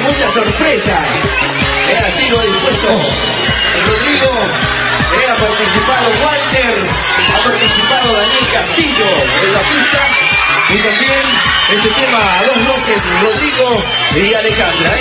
muchas sorpresas. Así lo ha dispuesto Rodrigo. Ha participado Walter, ha participado Daniel Castillo en la pista. Y también este tema a dos voces, Rodrigo y Alejandra.